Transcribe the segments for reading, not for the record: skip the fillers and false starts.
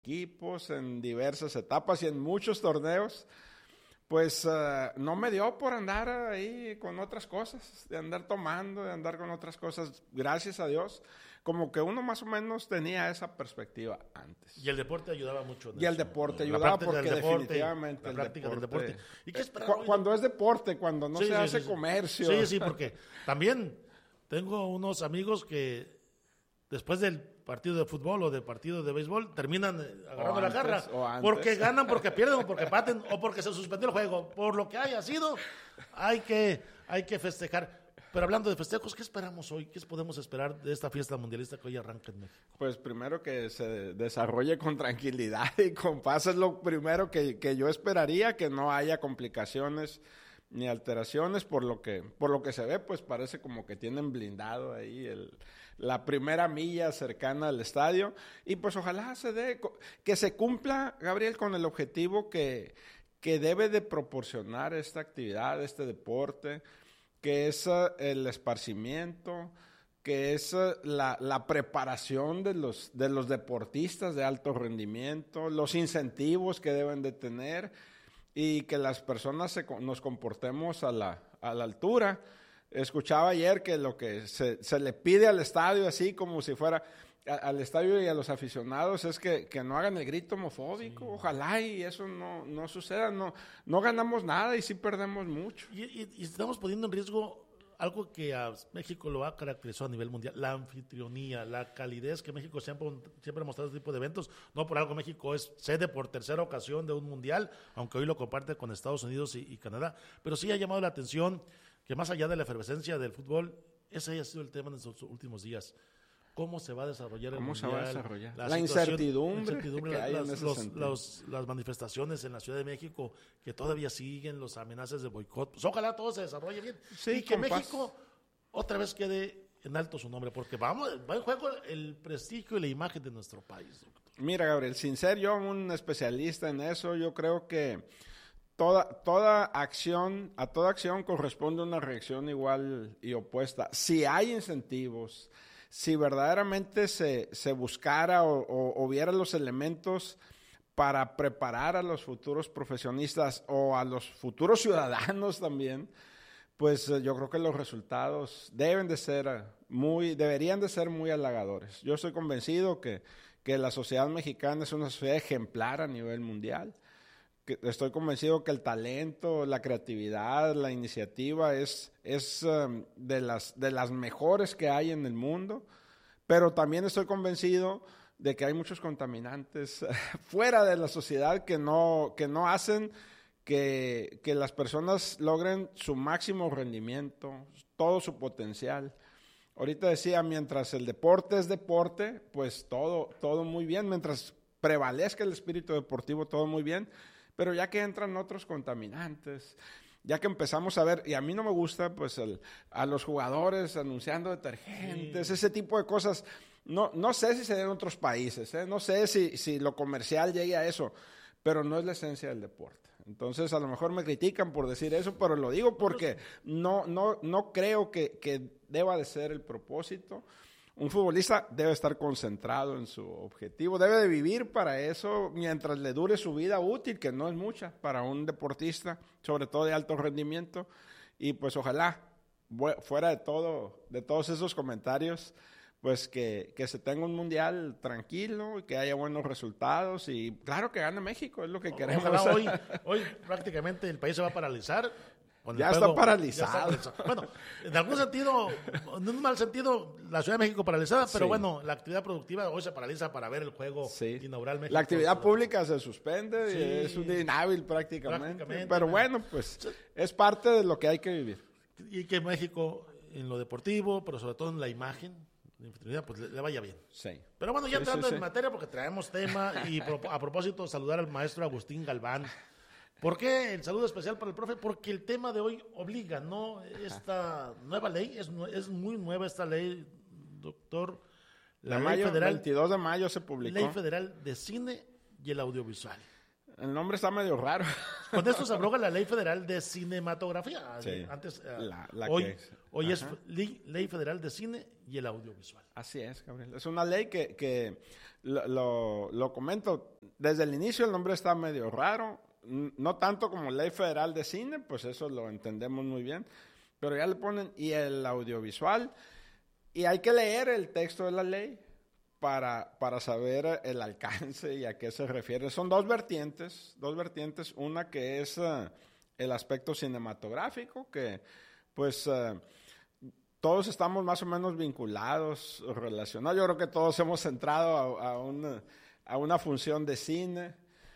equipos, en diversas etapas y en muchos torneos, pues no me dio por andar ahí con otras cosas, de andar tomando, de andar con otras cosas, gracias a Dios, como que uno más o menos tenía esa perspectiva antes. Y el deporte ayudaba mucho. Y el deporte ayudaba porque definitivamente la práctica del deporte. ¿Y qué esperar cuando es deporte, cuando no se hace comercio. Sí, porque también tengo unos amigos que después del partido de fútbol o del partido de béisbol terminan agarrando la garra porque ganan, porque pierden o porque empaten o porque se suspendió el juego. Por lo que haya sido, hay que festejar. Pero hablando de festejos, ¿qué esperamos hoy? ¿Qué podemos esperar de esta fiesta mundialista que hoy arranca en México? Pues primero que se desarrolle con tranquilidad y con paz es lo primero que yo esperaría, que no haya complicaciones ni alteraciones. Por lo que se ve, pues parece como que tienen blindado ahí la primera milla cercana al estadio, y pues ojalá que se cumpla, Gabriel, con el objetivo que debe de proporcionar esta actividad, este deporte, que es el esparcimiento, que es la preparación de los deportistas de alto rendimiento, los incentivos que deben de tener, y que las personas nos comportemos a la altura. Escuchaba ayer que lo que se le pide al estadio, así como si fuera al estadio y a los aficionados, es que no hagan el grito homofóbico. Sí. Ojalá y eso no suceda. No ganamos nada y sí perdemos mucho. Y estamos poniendo en riesgo algo que a México lo ha caracterizado a nivel mundial: la anfitrionía, la calidez que México siempre ha mostrado este tipo de eventos. No por algo México es sede por tercera ocasión de un mundial, aunque hoy lo comparte con Estados Unidos y Canadá. Pero sí ha llamado la atención que más allá de la efervescencia del fútbol, ese haya sido el tema en estos últimos días. ¿Cómo se va a desarrollar el mundial? ¿Cómo se va a desarrollar? La incertidumbre que hay en ese sentido. Las manifestaciones en la Ciudad de México que todavía siguen, las amenazas de boicot. Pues ojalá todo se desarrolle bien. Sí, y que México otra vez quede en alto su nombre, porque va en juego el prestigio y la imagen de nuestro país, doctor. Mira, Gabriel, sin ser yo un especialista en eso, yo creo que toda acción corresponde una reacción igual y opuesta. Si hay incentivos, si verdaderamente se buscara o viera los elementos para preparar a los futuros profesionistas o a los futuros ciudadanos también, pues yo creo que los resultados deberían de ser muy halagadores. Yo estoy convencido que la sociedad mexicana es una sociedad ejemplar a nivel mundial. Estoy convencido que el talento, la creatividad, la iniciativa es de las mejores que hay en el mundo, pero también estoy convencido de que hay muchos contaminantes fuera de la sociedad que no hacen que las personas logren su máximo rendimiento, todo su potencial. Ahorita decía, mientras el deporte es deporte, pues todo muy bien, mientras prevalezca el espíritu deportivo, todo muy bien. Pero ya que entran otros contaminantes, ya que empezamos a ver, y a mí no me gusta, pues a los jugadores anunciando detergentes, ese tipo de cosas. No sé si se da en otros países, no sé si lo comercial llegue a eso, pero no es la esencia del deporte. Entonces a lo mejor me critican por decir eso, pero lo digo porque no creo que deba de ser el propósito. Un futbolista debe estar concentrado en su objetivo, debe de vivir para eso mientras le dure su vida útil, que no es mucha para un deportista, sobre todo de alto rendimiento. Y pues ojalá, fuera de todos esos comentarios, pues que se tenga un mundial tranquilo y que haya buenos resultados y claro que gane México, es lo que queremos. Ojalá hoy prácticamente el país se va a paralizar. Ya está paralizado. Bueno, en algún sentido, en un mal sentido, la Ciudad de México paralizada, pero bueno, la actividad productiva hoy se paraliza para ver el juego inaugural México. La actividad pública se suspende, y es un día inhábil prácticamente. Pero bueno, pues es parte de lo que hay que vivir. Y que México, en lo deportivo, pero sobre todo en la imagen, pues le vaya bien. Sí. Pero bueno, ya entrando en materia, porque traemos tema, y a propósito, saludar al maestro Agustín Galván. ¿Por qué el saludo especial para el profe? Porque el tema de hoy obliga, ¿no? Esta nueva ley, es muy nueva esta ley, doctor. La ley federal, 22 de mayo se publicó. Ley Federal de Cine y el Audiovisual. el nombre está medio raro. Con esto se abroga la Ley Federal de Cinematografía. Sí. Antes, Hoy es Ley Federal de Cine y el Audiovisual. Así es, Gabriel. Es una ley que lo comento, desde el inicio el nombre está medio raro, no tanto como Ley Federal de Cine, pues eso lo entendemos muy bien, pero ya le ponen y el audiovisual, y hay que leer el texto de la ley para saber el alcance y a qué se refiere. Son dos vertientes, una que es el aspecto cinematográfico, que pues todos estamos más o menos vinculados, relacionados. Yo creo que todos hemos entrado a una función de cine.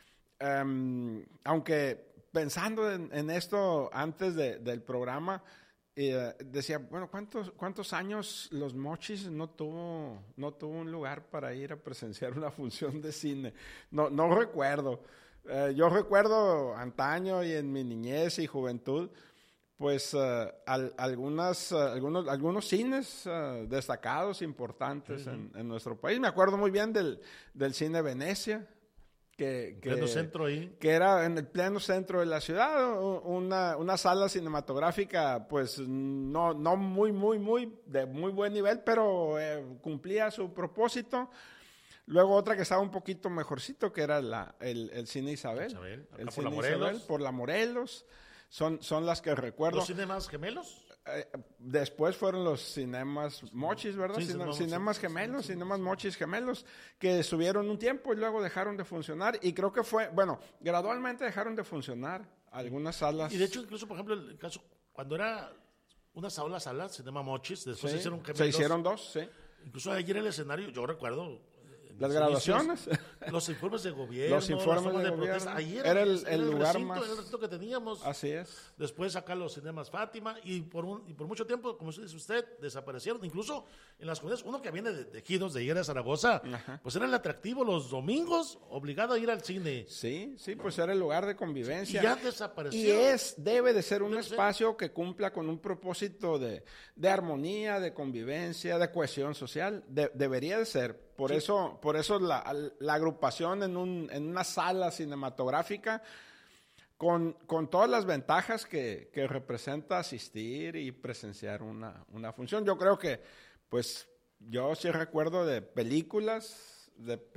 Aunque pensando en esto antes del programa, decía, bueno, ¿cuántos años los Mochis no tuvo un lugar para ir a presenciar una función de cine? No recuerdo. Yo recuerdo antaño y en mi niñez y juventud, pues algunos cines destacados, importantes en nuestro país. Me acuerdo muy bien del Cine Venecia, pleno centro ahí. Que era en el pleno centro de la ciudad, una sala cinematográfica, pues no muy de muy buen nivel, pero cumplía su propósito. Luego otra que estaba un poquito mejorcito, que era el Cine Isabel. El por la Cine Morelos. Isabel, por la Morelos. Son las que recuerdo. ¿Los cinemas gemelos? Después fueron los cinemas Mochis, ¿verdad? Sí, cinemas gemelos, cinemas Mochis gemelos, que estuvieron un tiempo y luego dejaron de funcionar. Y creo que gradualmente dejaron de funcionar algunas salas. Y de hecho, incluso, por ejemplo, el caso, cuando era una sala, cinema Mochis, después se hicieron gemelos. Se hicieron dos, sí. Incluso ayer en el escenario, yo recuerdo... Las graduaciones. Los informes de gobierno, los informes de gobierno. Protesta. Ayer era el lugar recinto, más. Era el recinto que teníamos. Así es. Después acá los cinemas Fátima y por mucho tiempo, como dice usted, desaparecieron. Incluso en las comunidades, uno que viene de Quidos, de ir a Zaragoza, Ajá. pues era el atractivo los domingos, obligado a ir al cine. Sí, pues era el lugar de convivencia. Y ya desapareció. Y debe de ser un espacio que cumpla con un propósito de armonía, de convivencia, de cohesión social. Debería de ser. Por eso la agrupación en una sala cinematográfica con todas las ventajas que representa asistir y presenciar una función. Yo creo que, pues, yo sí recuerdo de películas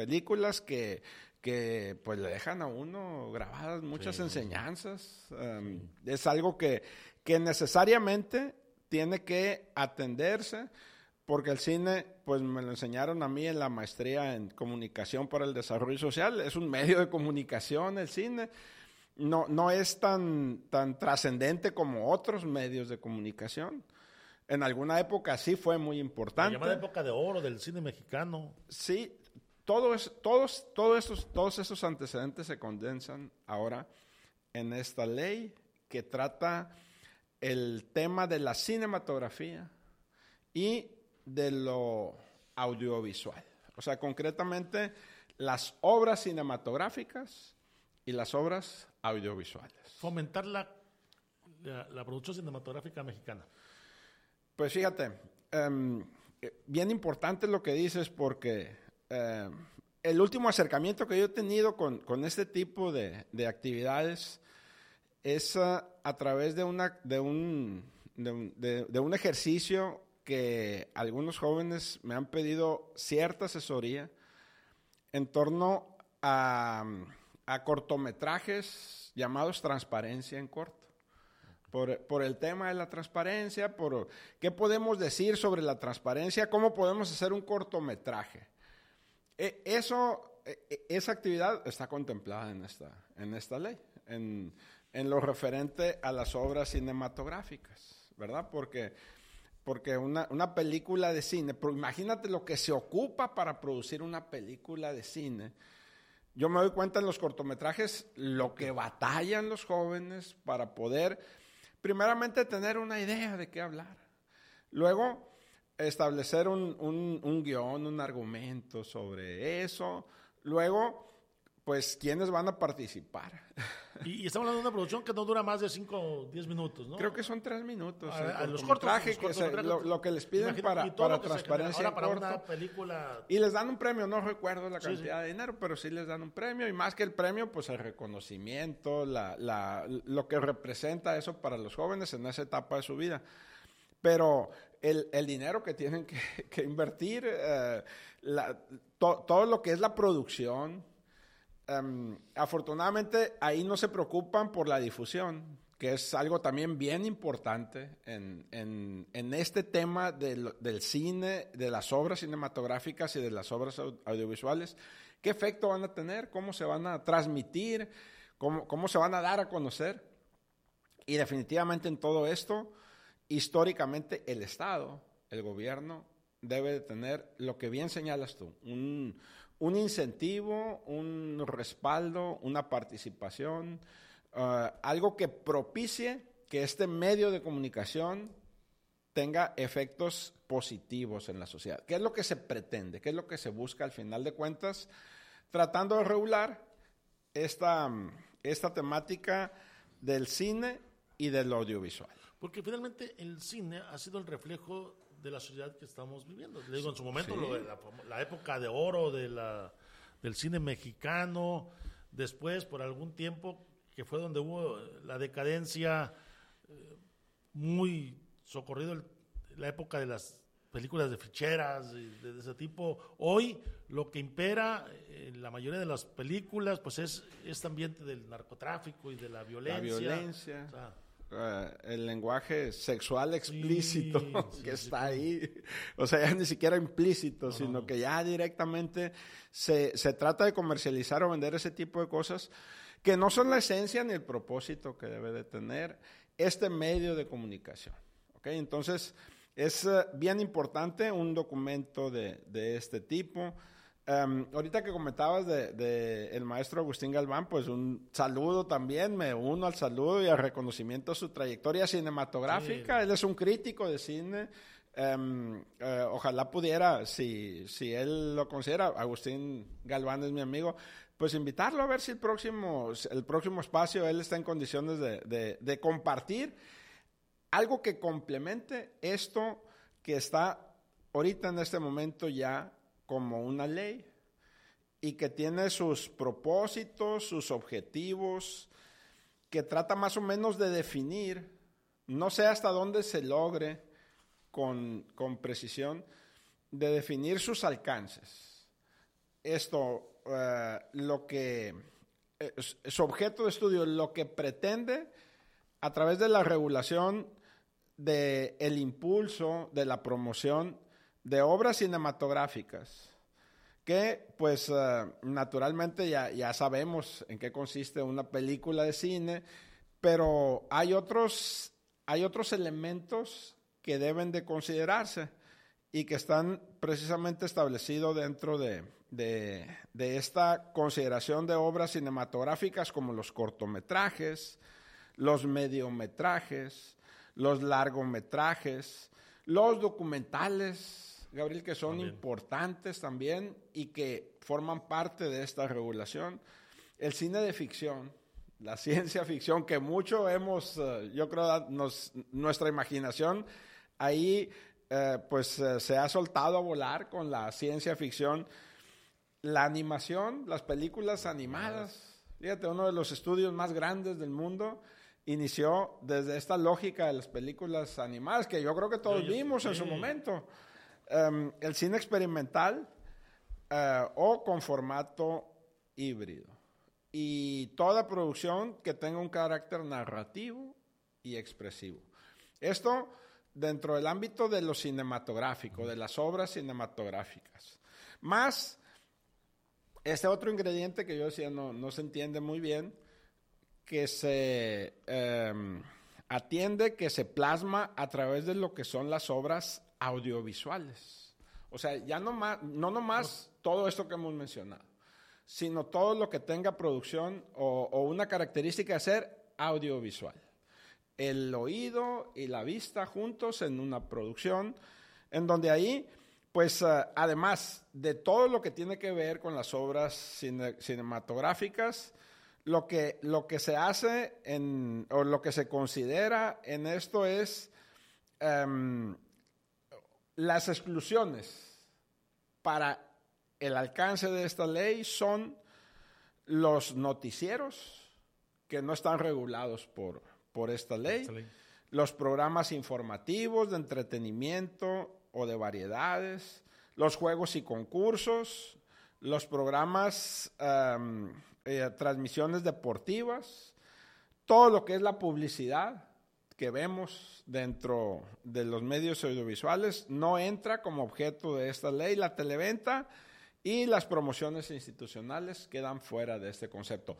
que pues le dejan a uno grabadas muchas enseñanzas. Es algo que necesariamente tiene que atenderse. Porque el cine, pues me lo enseñaron a mí en la maestría en comunicación para el desarrollo social. Es un medio de comunicación el cine. No es tan trascendente como otros medios de comunicación. En alguna época sí fue muy importante. La llamada época de oro del cine mexicano. Sí, todos estos antecedentes se condensan ahora en esta ley que trata el tema de la cinematografía y de lo audiovisual. O sea, concretamente, las obras cinematográficas y las obras audiovisuales. Fomentar la producción cinematográfica mexicana. Pues fíjate, bien importante lo que dices porque el último acercamiento que yo he tenido con este tipo de actividades es a través de un ejercicio que algunos jóvenes me han pedido cierta asesoría en torno a cortometrajes llamados transparencia en corto. Por el tema de la transparencia, por qué podemos decir sobre la transparencia, cómo podemos hacer un cortometraje. Esa actividad está contemplada en esta ley, en lo referente a las obras cinematográficas, ¿verdad? Porque una película de cine, pero imagínate lo que se ocupa para producir una película de cine. Yo me doy cuenta en los cortometrajes lo que batallan los jóvenes para poder, primeramente, tener una idea de qué hablar. Luego, establecer un guión, un argumento sobre eso. Luego, pues, ¿quiénes van a participar? Y estamos hablando de una producción que no dura más de 5 o 10 minutos, ¿no? Creo que son 3 minutos. A los cortometraje, cortos, lo que les piden para transparencia ahora para corto. una película. Y les dan un premio, no recuerdo la cantidad de dinero, pero sí les dan un premio. Y más que el premio, pues el reconocimiento, lo que representa eso para los jóvenes en esa etapa de su vida. Pero el dinero que tienen que invertir, todo lo que es la producción, afortunadamente ahí no se preocupan por la difusión, que es algo también bien importante en este tema del cine, de las obras cinematográficas y de las obras audiovisuales. ¿Qué efecto van a tener? ¿Cómo se van a transmitir? ¿Cómo se van a dar a conocer? Y definitivamente en todo esto, históricamente el Estado, el gobierno, debe de tener lo que bien señalas tú, un incentivo, un respaldo, una participación, algo que propicie que este medio de comunicación tenga efectos positivos en la sociedad. ¿Qué es lo que se pretende? ¿Qué es lo que se busca al final de cuentas? Tratando de regular esta temática del cine y del audiovisual. Porque finalmente el cine ha sido el reflejo de la sociedad que estamos viviendo. Le digo, en su momento, Sí. lo de la época de oro del cine mexicano, después, por algún tiempo, que fue donde hubo la decadencia, muy socorrido la época de las películas de ficheras, de ese tipo. Hoy, lo que impera en la mayoría de las películas, pues es este ambiente del narcotráfico y de la violencia. La violencia. O sea, el lenguaje sexual explícito que está ahí, o sea, ya ni siquiera implícito, sino que ya directamente se trata de comercializar o vender ese tipo de cosas que no son la esencia ni el propósito que debe de tener este medio de comunicación. ¿Okay? Entonces, es bien importante un documento de este tipo. Ahorita que comentabas de el maestro Agustín Galván, pues un saludo también, me uno al saludo y al reconocimiento de su trayectoria cinematográfica. Sí. Él es un crítico de cine. Ojalá pudiera, si él lo considera, Agustín Galván es mi amigo, pues invitarlo a ver si el próximo espacio él está en condiciones de compartir algo que complemente esto que está ahorita en este momento ya como una ley y que tiene sus propósitos, sus objetivos, que trata más o menos de definir, no sé hasta dónde se logre con precisión, de definir sus alcances. Esto, lo que su objeto de estudio, lo que pretende a través de la regulación del impulso, de la promoción de obras cinematográficas, que pues naturalmente ya sabemos en qué consiste una película de cine, pero hay otros elementos que deben de considerarse y que están precisamente establecidos dentro de esta consideración de obras cinematográficas, como los cortometrajes, los mediometrajes, los largometrajes, los documentales, Gabriel, que son importantes también y que forman parte de esta regulación. El cine de ficción, la ciencia ficción, que mucho hemos, yo creo, nuestra imaginación ahí se ha soltado a volar con la ciencia ficción. La animación, las películas animadas, fíjate, uno de los estudios más grandes del mundo inició desde esta lógica de las películas animadas, que yo creo que todos vimos en su momento. El cine experimental o con formato híbrido. Y toda producción que tenga un carácter narrativo y expresivo. Esto dentro del ámbito de lo cinematográfico, de las obras cinematográficas. Más este otro ingrediente que yo decía no se entiende muy bien, que se atiende, que se plasma a través de lo que son las obras audiovisuales. O sea, ya no nomás todo esto que hemos mencionado, sino todo lo que tenga producción o una característica de ser audiovisual. El oído y la vista juntos en una producción, en donde ahí pues además de todo lo que tiene que ver con las obras cinematográficas, lo que se hace o lo que se considera en esto es las exclusiones para el alcance de esta ley son los noticieros que no están regulados por esta ley, los programas informativos de entretenimiento o de variedades, los juegos y concursos, los programas, transmisiones deportivas, todo lo que es la publicidad que vemos dentro de los medios audiovisuales no entra como objeto de esta ley. La televenta y las promociones institucionales quedan fuera de este concepto.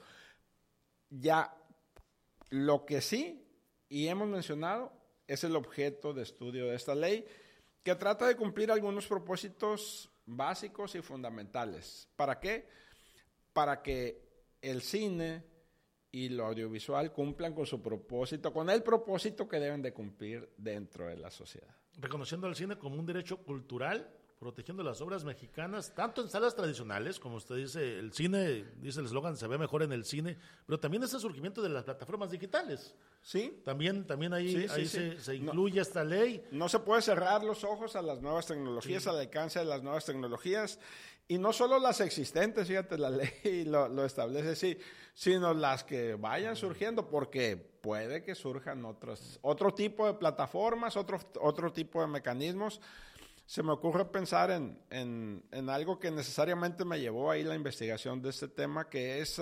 Ya lo que sí, y hemos mencionado, es el objeto de estudio de esta ley, que trata de cumplir algunos propósitos básicos y fundamentales. ¿Para qué? Para que el cine y lo audiovisual cumplan con su propósito, con el propósito que deben de cumplir dentro de la sociedad. Reconociendo al cine como un derecho cultural, protegiendo las obras mexicanas, tanto en salas tradicionales, como usted dice, el cine, dice el eslogan, se ve mejor en el cine, pero también ese surgimiento de las plataformas digitales. Sí. También ahí se incluye esta ley. No se puede cerrar los ojos a las nuevas tecnologías, al alcance de las nuevas tecnologías, y no solo las existentes, fíjate, la ley lo establece así, sino las que vayan surgiendo, porque puede que surjan otro tipo de plataformas, otro tipo de mecanismos. Se me ocurre pensar en algo que necesariamente me llevó ahí la investigación de este tema, que es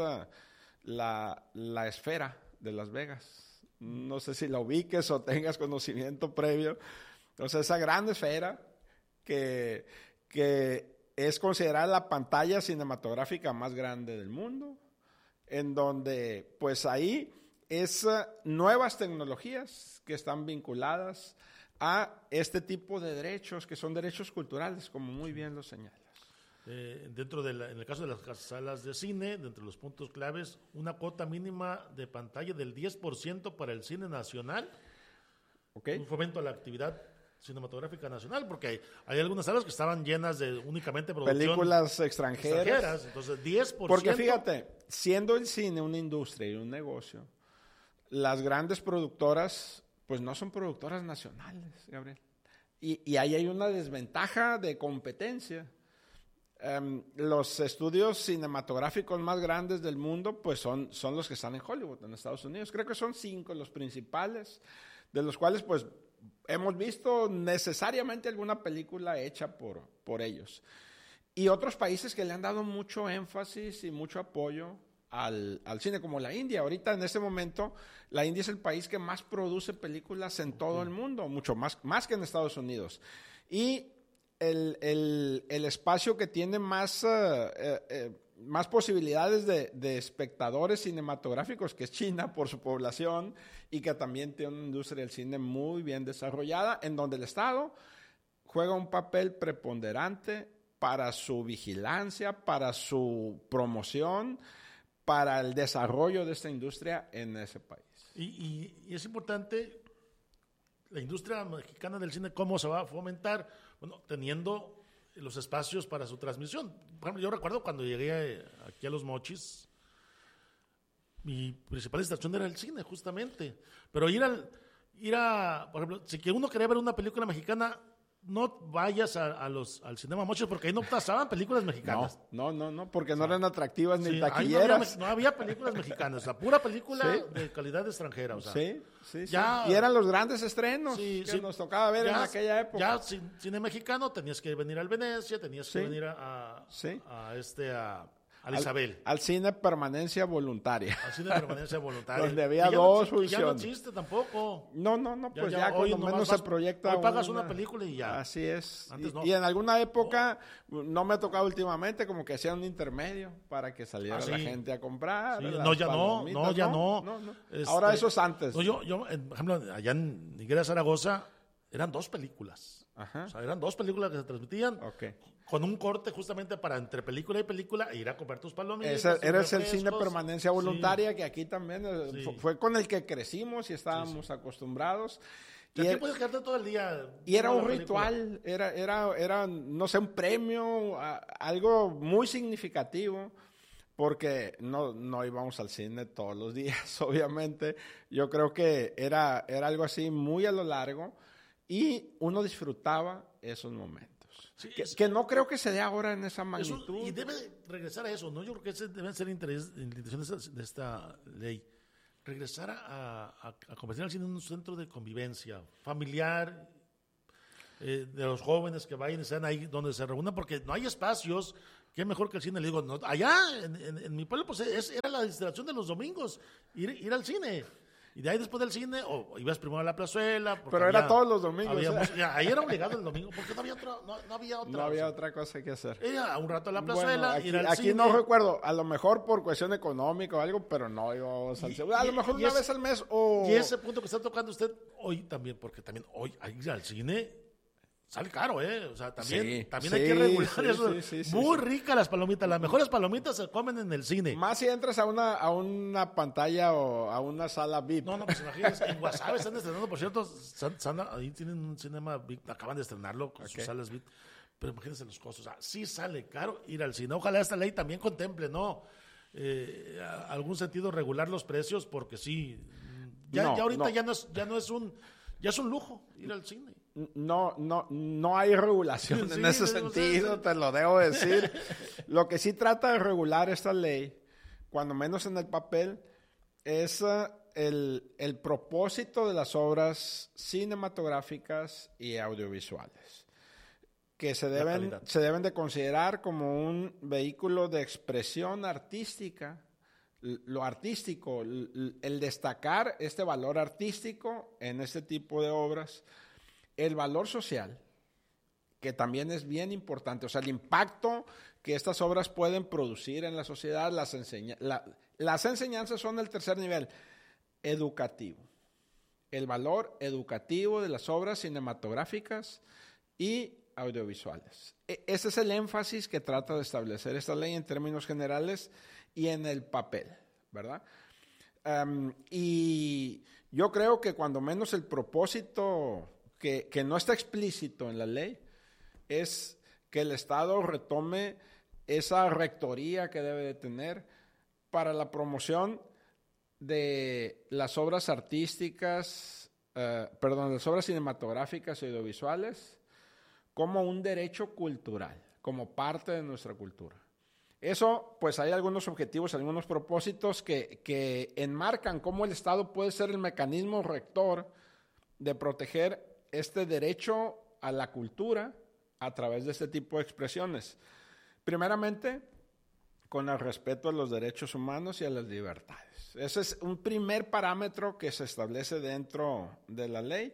la esfera de Las Vegas. No sé si la ubiques o tengas conocimiento previo. O sea, esa gran esfera que es considerada la pantalla cinematográfica más grande del mundo, en donde pues ahí es nuevas tecnologías que están vinculadas a este tipo de derechos, que son derechos culturales, como muy bien lo señalas. En el caso de las salas de cine, dentro de los puntos claves, una cuota mínima de pantalla del 10% para el cine nacional, Okay. Un fomento a la actividad cinematográfica nacional, porque hay algunas salas que estaban llenas de únicamente películas extranjeras. Entonces 10%. Porque fíjate, siendo el cine una industria y un negocio, las grandes productoras pues no son productoras nacionales, Gabriel. Y ahí hay una desventaja de competencia. Los estudios cinematográficos más grandes del mundo pues son los que están en Hollywood, en Estados Unidos. Creo que son 5 los principales, de los cuales pues hemos visto necesariamente alguna película hecha por ellos. Y otros países que le han dado mucho énfasis y mucho apoyo al cine, como la India. Ahorita en este momento la India es el país que más produce películas en todo el mundo, mucho más que en Estados Unidos. Y el espacio que tiene más posibilidades de espectadores cinematográficos, que es China por su población, y que también tiene una industria del cine muy bien desarrollada, en donde el Estado juega un papel preponderante para su vigilancia, para su promoción, para el desarrollo de esta industria en ese país. Y es importante la industria mexicana del cine, cómo se va a fomentar, bueno, teniendo los espacios para su transmisión. Por ejemplo, yo recuerdo cuando llegué aquí a Los Mochis, mi principal distracción era el cine, justamente. Pero ir a, por ejemplo, si que uno quería ver una película mexicana, no vayas al Cinema Mochis, porque ahí no pasaban películas mexicanas. No, porque no eran atractivas ni Sí, taquilleras. no había películas mexicanas, la pura película de calidad extranjera. O sea, sí. Ya, y eran los grandes estrenos que nos tocaba ver en aquella época. Ya cine mexicano tenías que venir al Venecia, tenías que venir a Isabel. Al cine permanencia voluntaria. Al cine permanencia voluntaria. Donde había dos funciones. Ya no existe tampoco. No, pues ya cuando menos se proyecta. Hoy pagas una película y ya. Así es. Antes no. Y en alguna época, no me ha tocado últimamente, como que hacían un intermedio para que saliera la gente a comprar. Sí. No, ya no. Ahora eso es antes. No, yo, por ejemplo, allá en Higuera Zaragoza, eran 2 películas. Ajá. O sea, eran 2 películas que se transmitían. Okay. Con un corte justamente para entre película y película ir a comprar tus palomitas. Era el cine permanencia voluntaria, que aquí también fue con el que crecimos y estábamos acostumbrados. Y aquí puedes quedarte todo el día. Y era un ritual, era, no sé, un premio, algo muy significativo, porque no íbamos al cine todos los días, obviamente. Yo creo que era algo así muy a lo largo y uno disfrutaba esos momentos. Sí, que no creo que se dé ahora en esa magnitud. Y debe regresar a eso, ¿no? Yo creo que ese debe ser la intención de esta ley. Regresar a convertir al cine en un centro de convivencia familiar, de los jóvenes que vayan y sean ahí donde se reúnan, porque no hay espacios. Qué mejor que el cine. Le digo, no, allá en mi pueblo, pues era la distracción de los domingos, ir al cine. Y de ahí después del cine, o ibas primero a la plazuela. Pero era todos los domingos. Ahí era obligado el domingo, porque no había otra cosa que hacer. Era un rato a la plazuela, ir al aquí cine. No recuerdo, a lo mejor por cuestión económica o algo, pero no íbamos al cine. A lo mejor una vez al mes o... Y ese punto que está tocando usted hoy también, porque también hoy ir al cine... Sale caro, ¿eh? O sea, también hay que regular eso. Muy ricas las palomitas. Las mejores palomitas se comen en el cine. Más si entras a una pantalla o a una sala VIP. No, pues imagínense. En Guasave están estrenando, por cierto, ahí tienen un cinema VIP. Acaban de estrenarlo con sus salas VIP. Pero imagínense los costos. O sea, sí sale caro ir al cine. Ojalá esta ley también contemple, ¿no? Algún sentido regular los precios, porque sí. Ya ahorita ya no es un lujo ir al cine. No hay regulación en ese sentido, te lo debo decir. Lo que sí trata de regular esta ley, cuando menos en el papel, es el propósito de las obras cinematográficas y audiovisuales, que se deben de considerar como un vehículo de expresión artística. Lo artístico, el destacar este valor artístico en este tipo de obras. El valor social, que también es bien importante, o sea, el impacto que estas obras pueden producir en la sociedad, las enseñanzas son el tercer nivel, educativo. El valor educativo de las obras cinematográficas y audiovisuales. Ese es el énfasis que trata de establecer esta ley en términos generales y en el papel, ¿verdad? Y yo creo que cuando menos el propósito... Que no está explícito en la ley, es que el Estado retome esa rectoría que debe de tener para la promoción de las obras artísticas, las obras cinematográficas y audiovisuales como un derecho cultural, como parte de nuestra cultura. Eso, pues hay algunos objetivos, algunos propósitos que enmarcan cómo el Estado puede ser el mecanismo rector de proteger este derecho a la cultura a través de este tipo de expresiones. Primeramente, con el respeto a los derechos humanos y a las libertades. Ese es un primer parámetro que se establece dentro de la ley.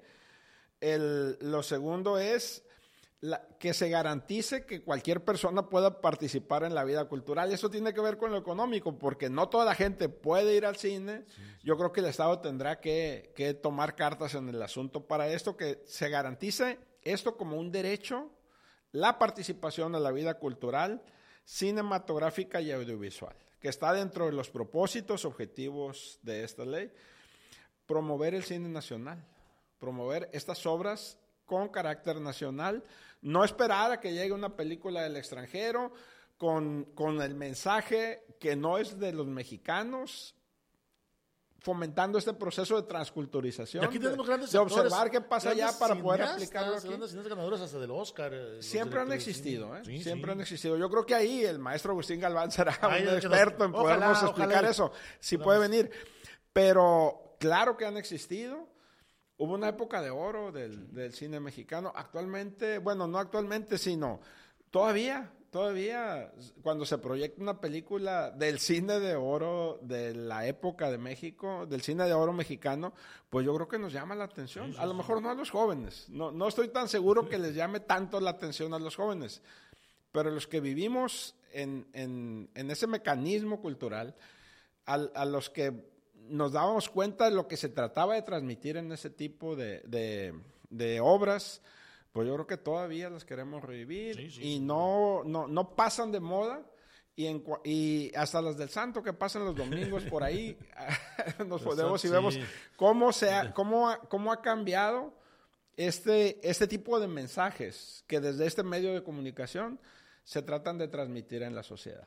Lo segundo es que se garantice que cualquier persona pueda participar en la vida cultural. Y eso tiene que ver con lo económico, porque no toda la gente puede ir al cine. Sí. Yo creo que el Estado tendrá que tomar cartas en el asunto para esto, que se garantice esto como un derecho, la participación en la vida cultural, cinematográfica y audiovisual, que está dentro de los propósitos, objetivos de esta ley. Promover el cine nacional, promover estas obras con carácter nacional, no esperar a que llegue una película del extranjero con el mensaje que no es de los mexicanos, fomentando este proceso de transculturización, aquí tenemos grandes de observar qué pasa allá para poder aplicarlo aquí. Grandes ganadores hasta del Oscar. Siempre han existido, ¿eh? Sí, siempre han existido. Yo creo que ahí el maestro Agustín Galván será un experto en podernos explicar eso, si puede venir. Pero claro que han existido. Hubo una época de oro del cine mexicano. Actualmente, bueno, no actualmente, sino todavía, cuando se proyecta una película del cine de oro de la época de México, del cine de oro mexicano, pues yo creo que nos llama la atención. A lo mejor no a los jóvenes. No estoy tan seguro que les llame tanto la atención a los jóvenes. Pero los que vivimos en ese mecanismo cultural, a los que nos dábamos cuenta de lo que se trataba de transmitir en ese tipo de obras, pues yo creo que todavía las queremos revivir y no pasan de moda y hasta las del Santo que pasan los domingos por ahí nos podemos y vemos cómo ha cambiado este tipo de mensajes que desde este medio de comunicación se tratan de transmitir en la sociedad.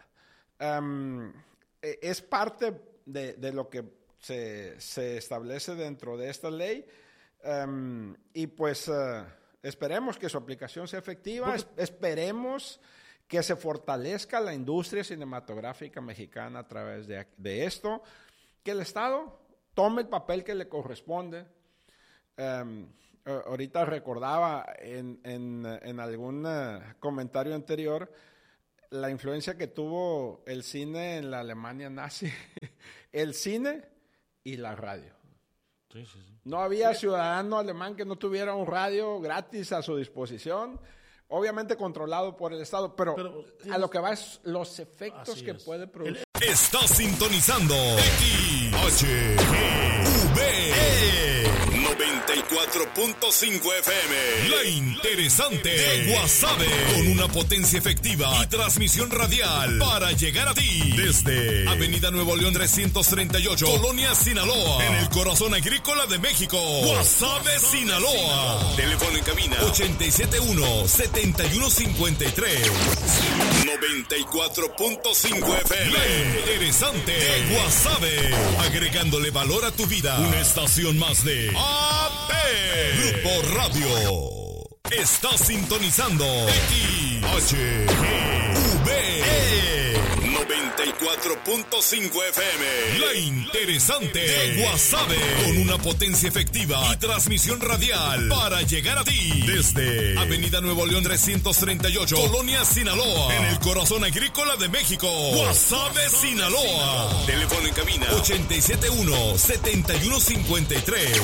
Es parte de lo que se establece dentro de esta ley, y pues esperemos que su aplicación sea efectiva, esperemos que se fortalezca la industria cinematográfica mexicana a través de esto, que el Estado tome el papel que le corresponde. Ahorita recordaba en algún comentario anterior la influencia que tuvo el cine en la Alemania nazi, el cine y la radio. Sí, sí, sí. No había ciudadano alemán que no tuviera un radio gratis a su disposición, obviamente controlado por el Estado, pero a lo que va es los efectos que puede producir. Estás sintonizando XHGV 94.5 FM. La interesante de Guasave, con una potencia efectiva y transmisión radial para llegar a ti desde Avenida Nuevo León 338, Colonia Sinaloa, en el corazón agrícola de México. Guasave, Sinaloa. Teléfono en cabina 871-7153. 94.5 FM. La interesante de Guasave, agregándole valor a tu vida. Una estación más de AP Grupo Radio. Estás sintonizando XHGV 94.5 FM. La interesante de Guasave, con una potencia efectiva y transmisión radial para llegar a ti desde Avenida Nuevo León 338, Colonia Sinaloa, en el corazón agrícola de México. Guasave, Sinaloa. Teléfono en cabina 871-7153.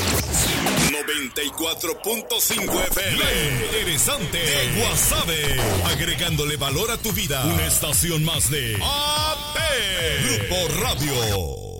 94.5 FM. La interesante de Guasave, agregándole valor a tu vida. Una estación más de AP Grupo Radio.